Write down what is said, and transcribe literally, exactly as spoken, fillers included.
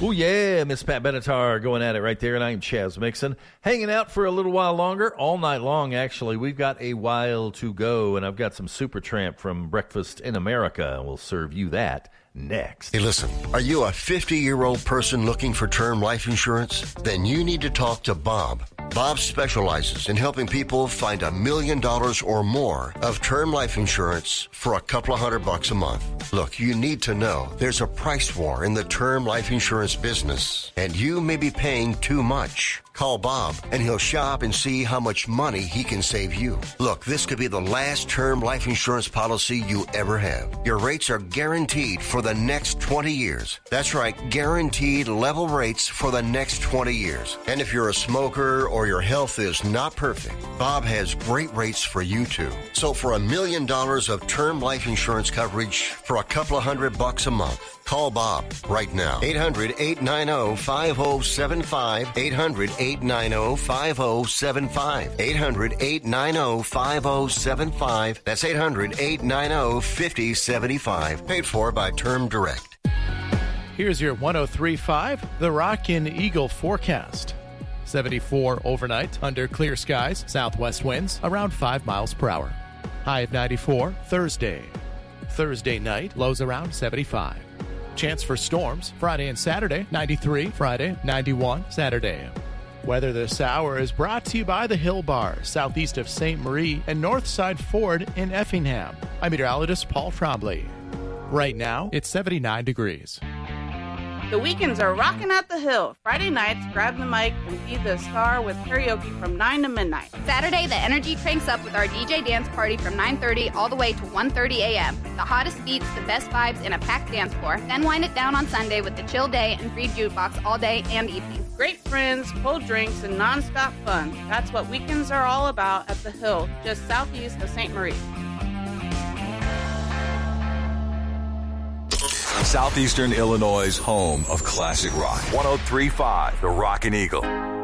Oh, yeah, Miss Pat Benatar going at it right there, and I'm Chaz Mixon. Hanging out for a little while longer, all night long, actually. We've got a while to go, and I've got some Supertramp from Breakfast in America, and we'll serve you that next. Hey, listen, are you a fifty-year-old person looking for term life insurance? Then you need to talk to Bob. Bob specializes in helping people find a million dollars or more of term life insurance for a couple of hundred bucks a month. Look, you need to know there's a price war in the term life insurance business, and you may be paying too much. Call Bob, and he'll shop and see how much money he can save you. Look, this could be the last term life insurance policy you ever have. Your rates are guaranteed for the next twenty years. That's right, guaranteed level rates for the next twenty years. And if you're a smoker or your health is not perfect, Bob has great rates for you too. So for a million dollars of term life insurance coverage for a couple of hundred bucks a month, call Bob right now. eight hundred, eight nine zero, five zero seven five. eight hundred, eight nine zero, five zero seven five. eight hundred, eight nine zero, five zero seven five. That's eight hundred, eight nine zero, five zero seven five. Paid for by Term Direct. Here's your one oh three point five, the Rockin' Eagle forecast. seventy-four overnight, under clear skies, southwest winds around five miles per hour. High of ninety-four Thursday. Thursday night, lows around seventy-five. Chance for storms Friday and Saturday, ninety-three Friday, ninety-one Saturday. Weather this hour is brought to you by the Hill Bar, southeast of Saint Marie and Northside Ford in Effingham. I'm meteorologist Paul Trombley. Right now, it's seventy-nine degrees. The weekends are rocking at the Hill. Friday nights, grab the mic and be the star with karaoke from nine to midnight. Saturday, the energy cranks up with our D J dance party from nine thirty all the way to one thirty a.m. The hottest beats, the best vibes, and a packed dance floor. Then wind it down on Sunday with the chill day and free jukebox all day and evening. Great friends, cold drinks, and nonstop fun. That's what weekends are all about at the Hill, just southeast of Saint Marie. Southeastern Illinois' home of classic rock. one oh three point five, the Rockin' Eagle.